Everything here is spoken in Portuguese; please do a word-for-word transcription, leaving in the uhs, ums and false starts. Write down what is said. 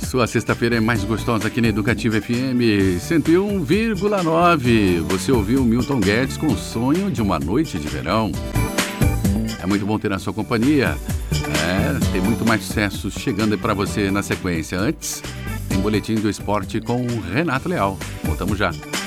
Sua sexta-feira é mais gostosa aqui na Educativa F M cento e um vírgula nove. Você ouviu Milton Guedes com o sonho de uma noite de verão. É muito bom ter a sua companhia. É, tem muito mais sucesso chegando para você na sequência. Antes, tem Boletim do Esporte com Renato Leal. Voltamos já.